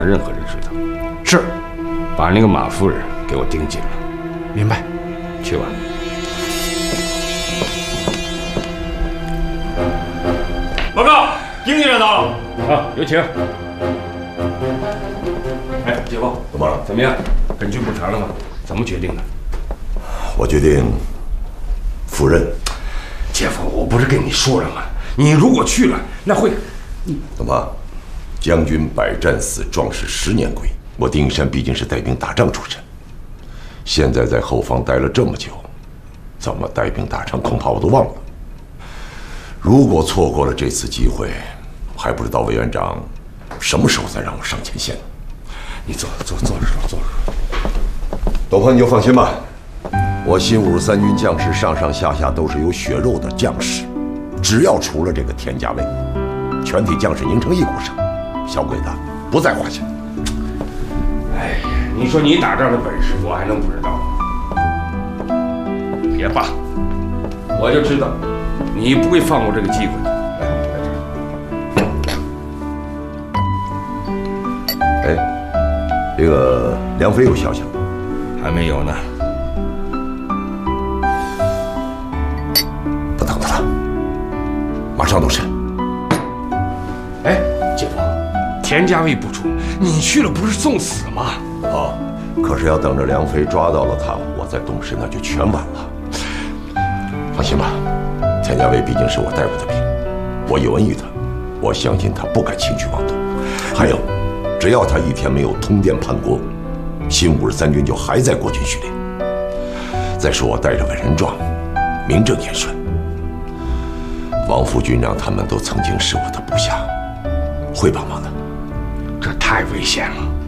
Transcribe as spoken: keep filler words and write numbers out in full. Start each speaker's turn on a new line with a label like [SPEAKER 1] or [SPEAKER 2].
[SPEAKER 1] 任何人知道。
[SPEAKER 2] 是，
[SPEAKER 1] 把那个马夫人给我盯紧了。
[SPEAKER 2] 明白。
[SPEAKER 1] 去吧。
[SPEAKER 2] 报告，丁局长到了。
[SPEAKER 1] 好，有请。哎，姐夫，
[SPEAKER 3] 怎么了？
[SPEAKER 1] 怎么样？本局补偿了吗？怎么决定的？
[SPEAKER 3] 我决定赴任。
[SPEAKER 1] 姐夫，我不是跟你说了吗？你如果去了，那会……
[SPEAKER 3] 怎么？将军百战死，壮士十年归。我丁山毕竟是带兵打仗出身，现在在后方待了这么久，怎么带兵打仗，恐怕我都忘了。如果错过了这次机会，还不知道委员长什么时候再让我上前线呢。
[SPEAKER 1] 你坐坐坐着说，坐着说。
[SPEAKER 3] 斗鹏，你就放心吧，我新五十三军将士上上下下都是有血肉的将士，只要除了这个田家卫，全体将士拧成一股绳，小鬼子不在话下。
[SPEAKER 1] 哎呀，你说你打仗的本事，我还能不知道吗？别怕，我就知道你不会放过这个机会的。来，
[SPEAKER 3] 哎，这个梁飞有消息吗？
[SPEAKER 1] 还没有呢。
[SPEAKER 3] 不等他了，马上动身。
[SPEAKER 1] 哎，姐夫，田家卫不出，你去了不是送死吗？
[SPEAKER 3] 啊，可是要等着梁飞抓到了他，我再动身那就全晚了。放心吧，田家卫毕竟是我带过的兵，我有恩于他，我相信他不敢轻举妄动。还有，只要他一天没有通电叛国，新五十三军就还在国军序列。再说我带着个人状，名正言顺。王府军让他们都曾经是我的部下，会帮忙的。
[SPEAKER 1] 这太危险了。